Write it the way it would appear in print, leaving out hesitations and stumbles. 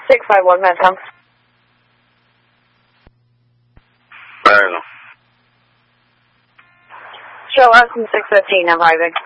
651, Medcom. I don't know. Show us in 615, I'm arriving.